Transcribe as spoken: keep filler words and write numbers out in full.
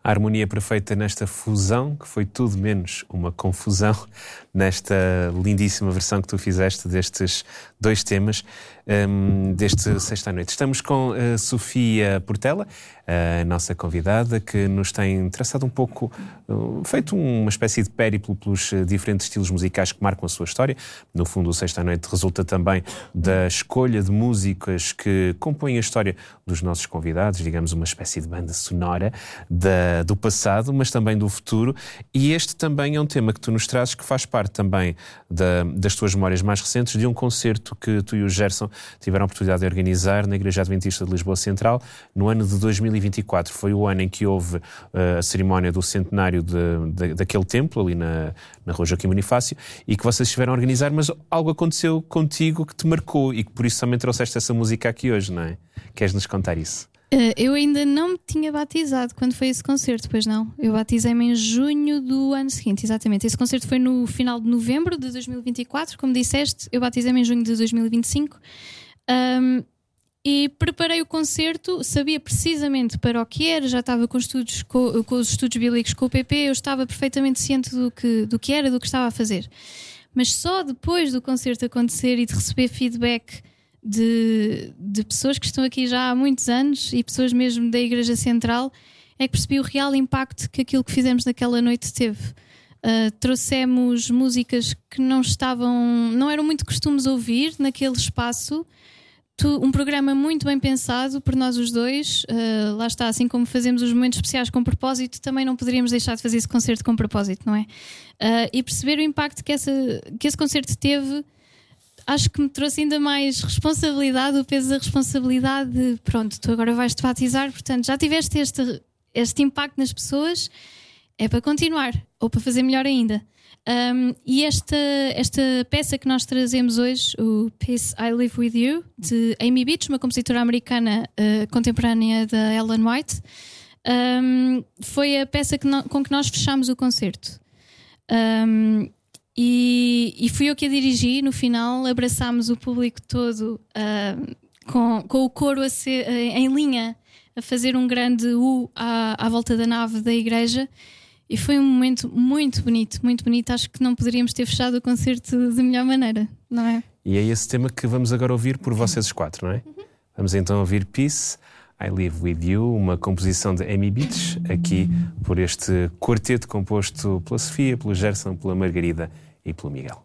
A harmonia perfeita nesta fusão, que foi tudo menos uma confusão, nesta lindíssima versão que tu fizeste destes dois temas, um, deste Sexta à Noite. Estamos com a Sofia Portela, a nossa convidada, que nos tem traçado um pouco, uh, feito uma espécie de périplo pelos uh, diferentes estilos musicais que marcam a sua história. No fundo, o Sexta à Noite resulta também da escolha de músicas que compõem a história dos nossos convidados, digamos uma espécie de banda sonora da, do passado, mas também do futuro. E este também é um tema que tu nos trazes, que faz parte também da, das tuas memórias mais recentes, de um concerto que tu e o Gerson tiveram a oportunidade de organizar na Igreja Adventista de Lisboa Central no ano de dois mil e vinte e quatro. Foi o ano em que houve uh, a cerimónia do centenário de, de, daquele templo ali na, na Rua Joaquim Bonifácio, e que vocês estiveram a organizar, mas algo aconteceu contigo que te marcou e que por isso também trouxeste essa música aqui hoje, não é? Queres-nos contar isso? Uh, eu ainda não me tinha batizado quando foi esse concerto, pois não? Eu batizei-me em junho do ano seguinte, exatamente. Esse concerto foi no final de novembro de dois mil e vinte e quatro, como disseste. Eu batizei-me em junho de dois mil e vinte e cinco. Um, e preparei o concerto, sabia precisamente para o que era, já estava com, estudos, com, com os estudos bíblicos com o P P, eu estava perfeitamente ciente do que, do que era, do que estava a fazer. Mas só depois do concerto acontecer e de receber feedback De, de pessoas que estão aqui já há muitos anos e pessoas mesmo da Igreja Central, é que percebi o real impacto que aquilo que fizemos naquela noite teve. Uh, trouxemos músicas que não estavam, não eram muito costumes ouvir naquele espaço. Tu, um programa muito bem pensado por nós os dois. Uh, lá está, assim como fazemos os momentos especiais com propósito, também não poderíamos deixar de fazer esse concerto com propósito, não é? Uh, e perceber o impacto que, essa, que esse concerto teve, acho que me trouxe ainda mais responsabilidade, o peso da responsabilidade de, pronto, tu agora vais-te batizar, portanto já tiveste este, este impacto nas pessoas, é para continuar, ou para fazer melhor ainda. Um, e esta, esta peça que nós trazemos hoje, o Peace I Live With You, de Amy Beach, uma compositora americana uh, contemporânea da Ellen White, um, foi a peça que no, com que nós fechámos o concerto. Um, E, e fui eu que a dirigi. No final abraçámos o público todo, uh, com, com o coro a ser, uh, em linha, a fazer um grande U à, à volta da nave da igreja, e foi um momento muito bonito, muito bonito. Acho que não poderíamos ter fechado o concerto de melhor maneira, não é? E é esse tema que vamos agora ouvir por vocês os quatro, não é? Uhum. Vamos então ouvir Peace I Live With You, uma composição de Amy Beach, aqui por este quarteto composto pela Sofia, pelo Gerson, pela Margarida e pelo Miguel.